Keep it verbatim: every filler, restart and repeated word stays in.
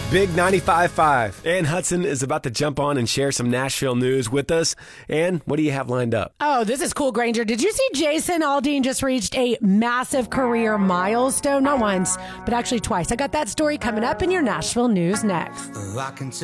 Big ninety-five point five. Ann Hudson is about to jump on and share some Nashville news with us. Ann, what do you have lined up? Oh, this is cool, Granger. Did you see Jason Aldean just reached a massive career milestone? Not once, but actually twice. I got that story coming up in your Nashville news next.